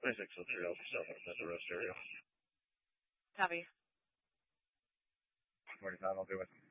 26 of 3 Alpha 7 at the rest area. Copy. Morning time, I'll be with you.